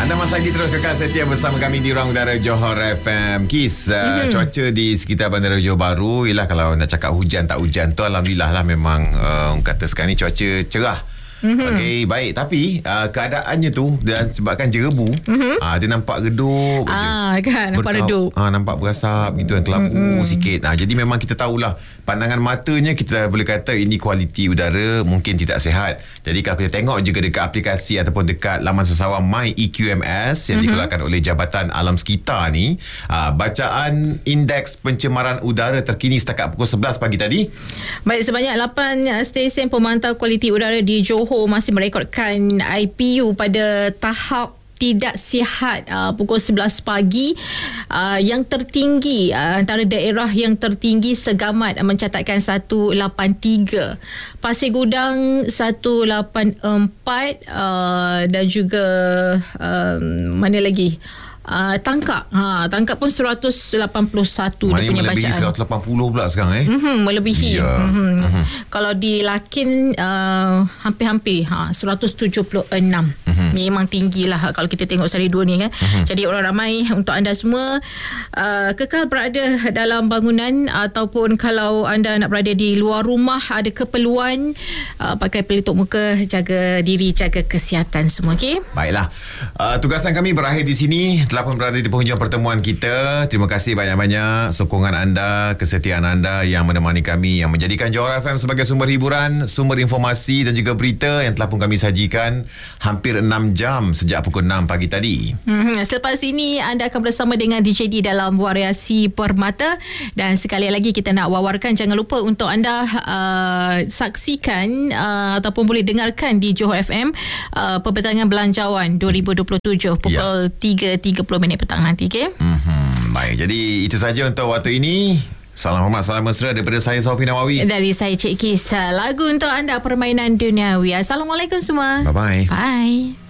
Anda masih lagi terus kekal setia bersama kami di Ruang Udara Johor FM. Kis, cuaca di sekitar Bandar Johor Bahru, ialah kalau nak cakap hujan tak hujan tu, alhamdulillah lah, memang kata sekarang ni cuaca cerah. Okey, baik. Tapi keadaannya tu, dan sebabkan jerebu, dia nampak redup kan, nampak redup. Nampak berasap gitu, yang kelabu sikit. Jadi memang kita tahulah, pandangan matanya kita boleh kata ini kualiti udara mungkin tidak sihat. Jadi kalau kita tengok juga dekat aplikasi ataupun dekat laman sesawan MyEQMS yang dikeluarkan oleh Jabatan Alam Sekitar ni, bacaan indeks pencemaran udara terkini setakat pukul 11 pagi tadi. Baik, sebanyak 8 stesen pemantau kualiti udara di Johor masih merekodkan IPU pada tahap tidak sihat pukul 11 pagi. Yang tertinggi, antara daerah yang tertinggi Segamat mencatatkan 183, Pasir Gudang 184, dan juga mana lagi, Tangkap pun 181 dia punya melebihi bacaan. 180 pula sekarang Melebihi. Ya. Kalau di Lakin hampir-hampir 176. Memang tinggi lah kalau kita tengok sehari dua ni kan. Jadi orang ramai, untuk anda semua kekal berada dalam bangunan, ataupun kalau anda nak berada di luar rumah, ada keperluan, pakai pelitup muka, jaga diri, jaga kesihatan semua. Okay? Baiklah, tugasan kami berakhir di sini. Telah pun berada di penghujung pertemuan kita. Terima kasih banyak-banyak sokongan anda, kesetiaan anda yang menemani kami, yang menjadikan Johor FM sebagai sumber hiburan, sumber informasi dan juga berita yang telah pun kami sajikan hampir 6 jam sejak pukul 6 pagi tadi. Selepas ini anda akan bersama dengan DJ D dalam Variasi Permata, dan sekali lagi kita nak wawarkan, jangan lupa untuk anda saksikan ataupun boleh dengarkan di Johor FM Pembentangan Belanjawan 2027 pukul 3.30 petang nanti. Okay? Baik, jadi itu saja untuk waktu ini. Salam hormat, salam mesra daripada saya, Sofi Nawawi. Dari saya, Cik Kis. Lagu untuk anda, Permainan Duniawi. Assalamualaikum semua. Bye-bye. Bye.